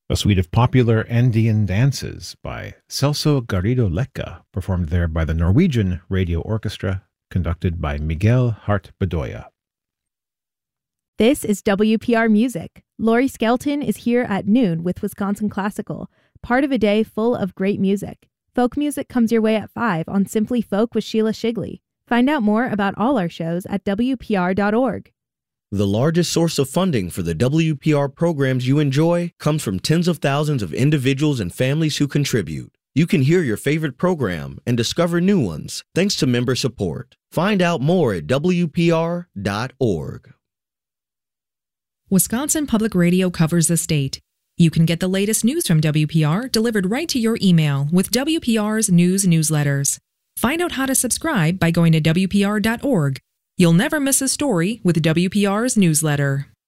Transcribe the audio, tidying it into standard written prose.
A suite of popular Andean dances by Celso Garrido Lecca, performed there by the Norwegian Radio Orchestra, conducted by Miguel Hart Bedoya. This is WPR Music. Lori Skelton is here at noon with Wisconsin Classical, part of a day full of great music. Folk music comes your way at 5 on Simply Folk with Sheila Shigley. Find out more about all our shows at WPR.org. The largest source of funding for the WPR programs you enjoy comes from tens of thousands of individuals and families who contribute. You can hear your favorite program and discover new ones thanks to member support. Find out more at WPR.org. Wisconsin Public Radio covers the state. You can get the latest news from WPR delivered right to your email with WPR's news newsletters. Find out how to subscribe by going to WPR.org. You'll never miss a story with WPR's newsletter.